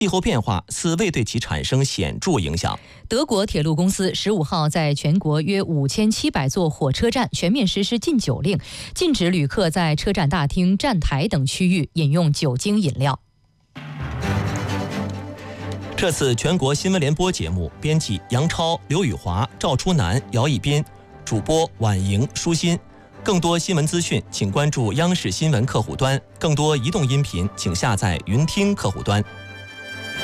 气候变化似未对其产生显著影响。 德国铁路公司15号在全国约5700座火车站全面实施禁酒令，禁止旅客在车站大厅、站台等区域饮用酒精饮料。 这次全国新闻联播节目，编辑杨超、刘宇华、赵初南、姚一斌，主播婉莹、舒心。更多新闻资讯，请关注央视新闻客户端；更多移动音频，请下载云听客户端。